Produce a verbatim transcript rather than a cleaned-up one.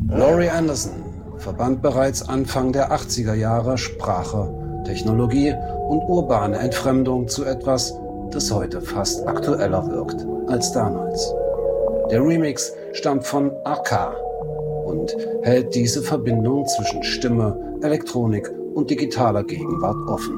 Laurie Anderson verband bereits Anfang der achtziger Jahre Sprache, Technologie und urbane Entfremdung zu etwas, das heute fast aktueller wirkt als damals. Der Remix stammt von Arca und hält diese Verbindung zwischen Stimme, Elektronik und digitaler Gegenwart offen.